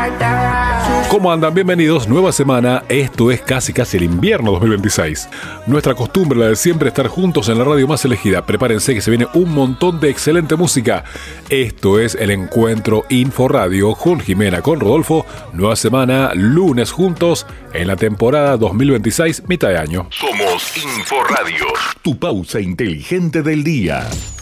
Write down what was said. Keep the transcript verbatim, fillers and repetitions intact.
¿Cómo andan? Bienvenidos, nueva semana. Esto es casi casi el invierno dos mil veintiséis. Nuestra costumbre, la de siempre, estar juntos en la radio más elegida. Prepárense que se viene un montón de excelente música. Esto es el Encuentro Inforadio con Jimena, con Rodolfo. Nueva semana, lunes juntos en la temporada dos mil veintiséis, mitad de año. Somos Inforadio, tu pausa inteligente del día.